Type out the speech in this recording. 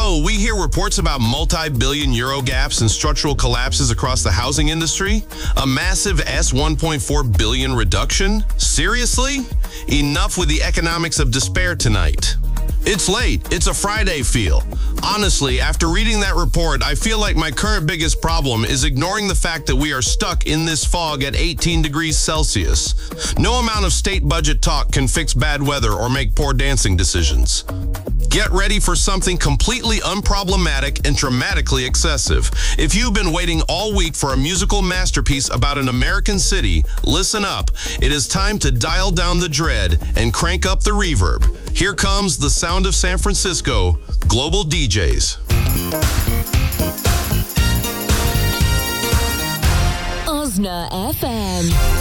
So, we hear reports about multi-billion euro gaps and structural collapses across the housing industry. A massive S1.4 billion reduction? Seriously? Enough with the economics of despair tonight. It's late. It's a Friday feel. Honestly, after reading that report, I feel like my current biggest problem is ignoring the fact that we are stuck in this fog at 18 degrees Celsius. No amount of state budget talk can fix bad weather or make poor dancing decisions. Get ready for something completely unproblematic and dramatically excessive. If you've been waiting all week for a musical masterpiece about an American city, listen up. It is time to dial down the dread and crank up the reverb. Here comes the sound of San Francisco, Global DJs. Osna FM.